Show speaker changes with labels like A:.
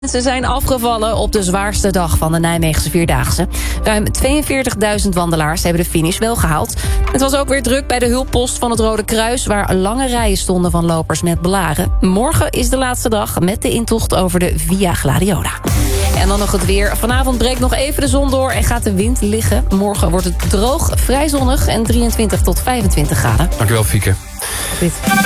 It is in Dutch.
A: Ze zijn afgevallen op de zwaarste dag van de Nijmeegse Vierdaagse. Ruim 42.000 wandelaars hebben de finish wel gehaald. Het was ook weer druk bij de hulppost van het Rode Kruis, waar lange rijen stonden van lopers met blaren. Morgen is de laatste dag met de intocht over de Via Gladiola. En dan nog het weer. Vanavond breekt nog even de zon door en gaat de wind liggen. Morgen wordt het droog, vrij zonnig en 23 tot 25 graden.
B: Dankjewel, Fieke.
A: Dit.